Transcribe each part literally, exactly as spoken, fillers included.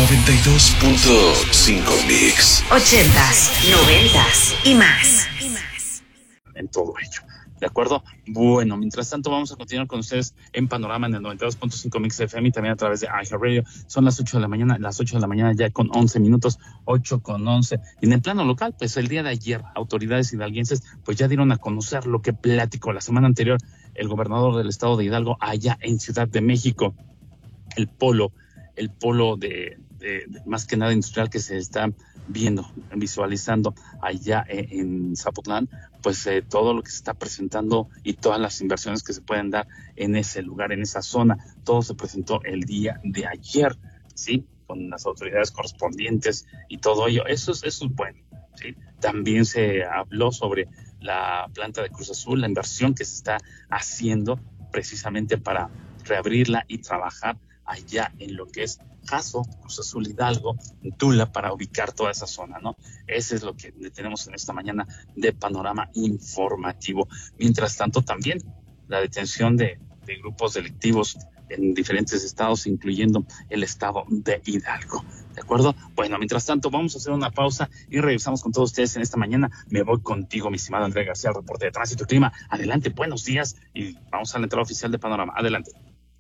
noventa y dos punto cinco Mix. Ochentas, noventas y más. En todo ello. ¿De acuerdo? Bueno, mientras tanto vamos a continuar con ustedes en Panorama en el noventa y dos punto cinco Mix F M y también a través de iHeartRadio. Son las ocho de la mañana, las ocho de la mañana ya con once minutos, ocho con once. Y en el plano local, pues el día de ayer, autoridades hidalguenses pues ya dieron a conocer lo que platicó la semana anterior el gobernador del estado de Hidalgo allá en Ciudad de México. El polo, el polo de, de, de más que nada industrial que se está viendo, visualizando allá en, en Zapotlán, pues eh, todo lo que se está presentando y todas las inversiones que se pueden dar en ese lugar, en esa zona, todo se presentó el día de ayer, ¿sí? Con las autoridades correspondientes y todo ello. Eso es, eso es bueno, ¿sí? También se habló sobre la planta de Cruz Azul, la inversión que se está haciendo precisamente para reabrirla y trabajar allá en lo que es Jaso, Cruz Azul, Hidalgo, Tula, para ubicar toda esa zona, ¿no? Ese es lo que tenemos en esta mañana de Panorama Informativo. Mientras tanto, también la detención de, de grupos delictivos en diferentes estados, incluyendo el estado de Hidalgo, ¿de acuerdo? Bueno, mientras tanto, vamos a hacer una pausa y regresamos con todos ustedes en esta mañana. Me voy contigo, mi estimado André García, el reporte de Tránsito y Clima. Adelante, buenos días, y vamos a la entrada oficial de Panorama. Adelante.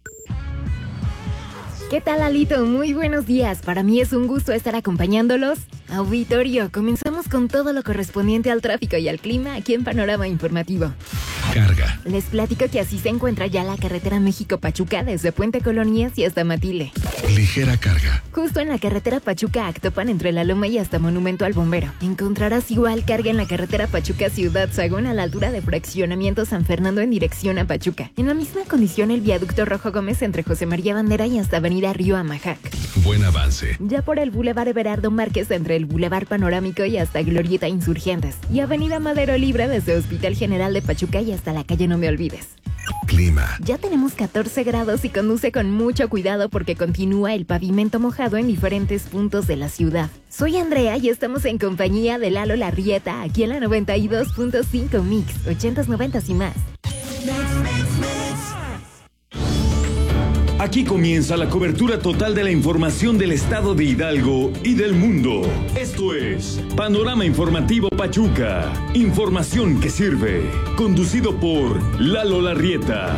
¿Qué tal, Alito? Muy buenos días. Para mí es un gusto estar acompañándolos. Auditorio, comenzamos con todo lo correspondiente al tráfico y al clima aquí en Panorama Informativo. Carga. Les platico que así se encuentra ya la carretera México-Pachuca desde Puente Colonias y hasta Matile. Ligera carga. Justo en la carretera Pachuca-Actopan entre La Loma y hasta Monumento al Bombero. Encontrarás igual carga en la carretera Pachuca-Ciudad Sagún a la altura de Fraccionamiento San Fernando en dirección a Pachuca. En la misma condición el viaducto Rojo Gómez entre José María Bandera y hasta Avenida Río Amajac. Buen avance. Ya por el Boulevard Everardo Márquez entre el Boulevard Panorámico y hasta Glorieta Insurgentes. Y Avenida Madero Libre desde Hospital General de Pachuca y hasta la calle No Me Olvides. Clima. Ya tenemos catorce grados y conduce con mucho cuidado porque continúa el pavimento mojado en diferentes puntos de la ciudad. Soy Andrea y estamos en compañía de Lalo Larrieta aquí en la noventa y dos punto cinco Mix, ochentas, noventas y más. Aquí comienza la cobertura total de la información del estado de Hidalgo y del mundo. Esto es Panorama Informativo Pachuca. Información que sirve. Conducido por Lalo Larrieta.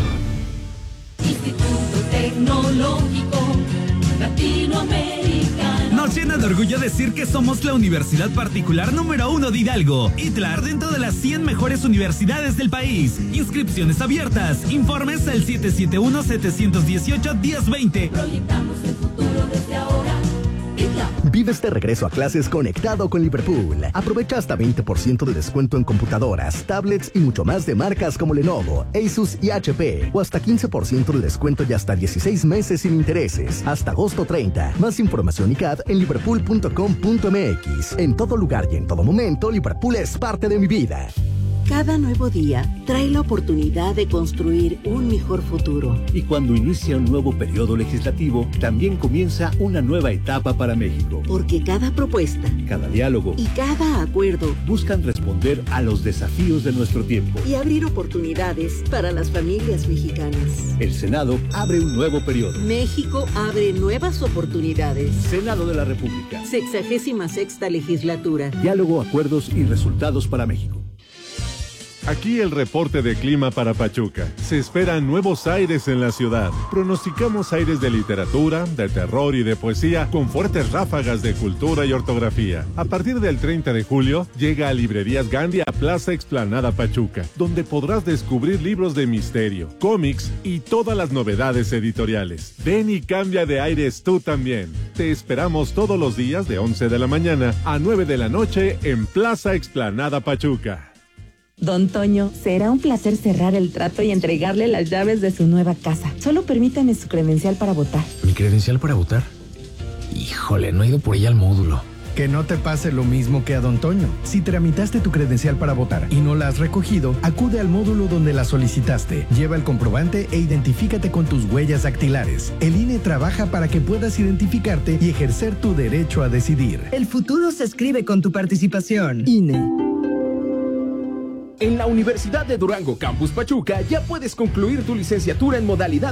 Instituto Tecnológico Latinoamericano. Nos llena de orgullo decir que somos la universidad particular número uno de Hidalgo. I T L A R dentro de las cien mejores universidades del país. Inscripciones abiertas. Informes al siete siete uno, siete uno ocho, uno cero dos cero. Proyectamos el futuro desde ahora. I T L A R. Vive este regreso a clases conectado con Liverpool. Aprovecha hasta veinte por ciento de descuento en computadoras, tablets y mucho más de marcas como Lenovo, Asus y H P. O hasta quince por ciento de descuento y hasta dieciséis meses sin intereses. Hasta agosto treinta. Más información y C A D en liverpool punto com punto m x. En todo lugar y en todo momento, Liverpool es parte de mi vida. Cada nuevo día trae la oportunidad de construir un mejor futuro. Y cuando inicia un nuevo periodo legislativo, también comienza una nueva etapa para México. Porque cada propuesta, cada diálogo y cada acuerdo buscan responder a los desafíos de nuestro tiempo y abrir oportunidades para las familias mexicanas. El Senado abre un nuevo periodo. México abre nuevas oportunidades. Senado de la República. Sexagésima sexta legislatura. Diálogo, acuerdos y resultados para México. Aquí el reporte de clima para Pachuca. Se esperan nuevos aires en la ciudad. Pronosticamos aires de literatura, de terror y de poesía con fuertes ráfagas de cultura y ortografía. A partir del treinta de julio, llega a Librerías Gandhi a Plaza Explanada Pachuca, donde podrás descubrir libros de misterio, cómics y todas las novedades editoriales. Ven y cambia de aires tú también. Te esperamos todos los días de once de la mañana a nueve de la noche en Plaza Explanada Pachuca. Don Toño, será un placer cerrar el trato y entregarle las llaves de su nueva casa. Solo permítame su credencial para votar. ¿Mi credencial para votar? Híjole, no he ido por ella al módulo. Que no te pase lo mismo que a Don Toño. Si tramitaste tu credencial para votar y no la has recogido, acude al módulo donde la solicitaste. Lleva el comprobante e identifícate con tus huellas dactilares. El I N E trabaja para que puedas identificarte y ejercer tu derecho a decidir. El futuro se escribe con tu participación. I N E. En la Universidad de Durango Campus Pachuca ya puedes concluir tu licenciatura en modalidad